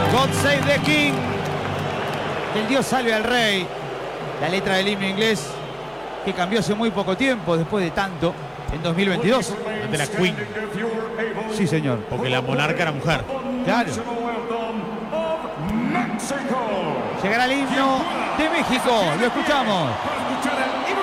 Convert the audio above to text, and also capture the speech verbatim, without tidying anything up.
God Save the King. Que el Dios salve al rey. La letra del himno inglés que cambió hace muy poco tiempo, después de tanto, en dos mil veintidós. De la Queen. Sí, señor. Porque la monarca era mujer. Claro. Llegará el himno de México. Lo escuchamos.